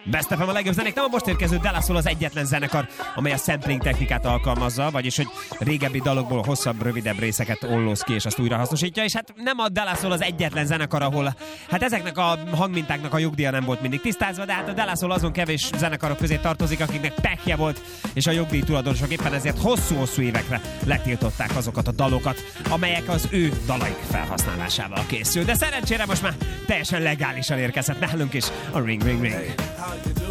Best FM a legjobb zenék. Nem a most érkező De La Soul az egyetlen zenekar, amely a sampling technikát alkalmazza, vagyis hogy régebbi dalokból hosszabb, rövidebb részeket ollóz ki, és azt újra hasznosítja, és hát nem a De La Soul az egyetlen zenekar, ahol hát ezeknek a hangmintáknak a jogdíja nem volt mindig tisztázva, de hát a De La Soul azon kevés zenekarok közé tartozik, akiknek pekje volt, és a jogdíj tulajdonosok éppen ezért hosszú-hosszú évekre letiltották azokat a dalokat, amelyek az ő dalaik felhasználásával készül. De szerencsére most már teljesen legálisan érkezhet nálunk is a Ring Ring Ring.